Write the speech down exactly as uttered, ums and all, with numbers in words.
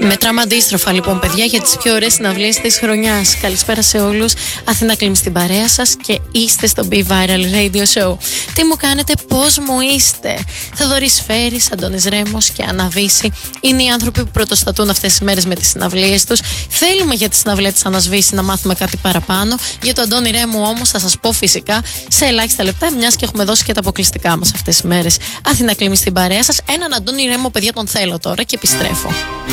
Μετράμε αντίστροφα λοιπόν, παιδιά, για τις πιο ωραίες συναυλίες της χρονιάς. Καλησπέρα σε όλους. Αθήνα Κλίμ στην παρέα σας και είστε στο Be Viral Radio Show. Τι μου κάνετε, πώς μου είστε? Θοδωρής Φέρης, Αντώνης Ρέμος και Άννα Βύση είναι οι άνθρωποι που πρωτοστατούν αυτές τις μέρες με τις συναυλίες τους. Θέλουμε για τη συναυλία της Άννας Βύση να μάθουμε κάτι παραπάνω. Για τον Αντώνη Ρέμου όμως θα σας πω φυσικά σε ελάχιστα λεπτά, μιας και έχουμε δώσει και τα αποκλειστικά μας αυτές τις μέρες. Αθήνα Κλίμ στην παρέα σας. Έναν Αντώνη Ρέμο, παιδιά, τον θέλω τώρα και επιστρέφω.